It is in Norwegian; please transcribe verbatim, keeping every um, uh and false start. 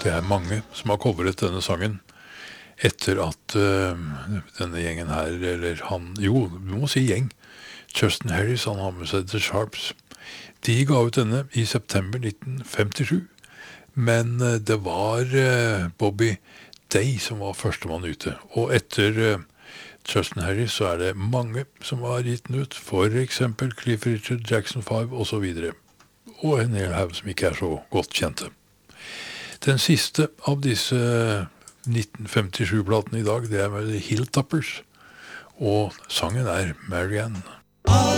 det er mange som har coveret denne sangen etter at uh, denne gjengen her, eller han, jo, du må si gjeng, Justin Harris, han har med seg The Sharps. De ga ut denne i september nitten femtisju, men uh, det var uh, Bobby Day som var førstemann ute, og etter uh, Justin Harris så er det mange som har gitt den ut, for eksempel Cliff Richard, Jackson five og så videre, og en hel haug som ikke er så godt kjente. Den siste av disse nitten femtisju-platene i dag, det er med The Hilltoppers, og sangen er Marianne.